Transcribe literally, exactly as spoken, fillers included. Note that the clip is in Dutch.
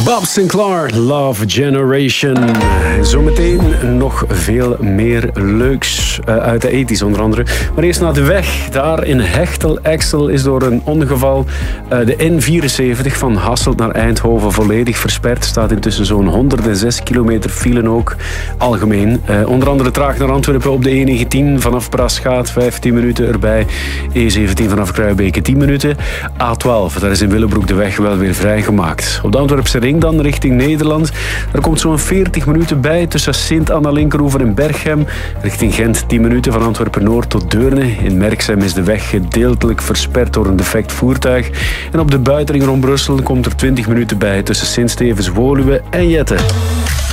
Bob Sinclair, Love Generation. Zometeen nog veel meer leuks uh, uit de ethisch onder andere. Maar eerst naar de weg. Daar in Hechtel-Exel is door een ongeval uh, de N vierenzeventig van Hasselt naar Eindhoven volledig versperd. Staat intussen zo'n honderdzes kilometer file ook algemeen. Uh, onder andere traag naar Antwerpen op de E negentien vanaf Braschaat, vijftien minuten erbij. E zeventien vanaf Kruijbeke, tien minuten. A twaalf, daar is in Willebroek de weg wel weer vrijgemaakt. Op de Antwerpse ring dan richting Nederland. Daar komt zo'n veertig minuten bij tussen Sint-Anna-Linkeroever en Berchem. Richting Gent tien minuten van Antwerpen-Noord tot Deurne. In Merksem is de weg gedeeltelijk versperd door een defect voertuig. En op de buitenring rond Brussel komt er twintig minuten bij tussen Sint-Stevens-Woluwe en Jette.